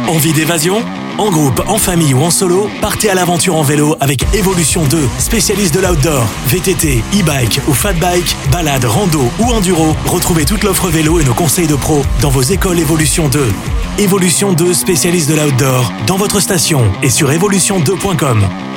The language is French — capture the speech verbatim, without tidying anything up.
Envie d'évasion ? En groupe, en famille ou en solo, partez à l'aventure en vélo avec Evolution deux, spécialiste de l'outdoor. V T T, e-bike ou fat bike, balade, rando ou enduro. Retrouvez toute l'offre vélo et nos conseils de pro dans vos écoles Evolution deux. Evolution deux, spécialiste de l'outdoor, dans votre station et sur evolution deux point com.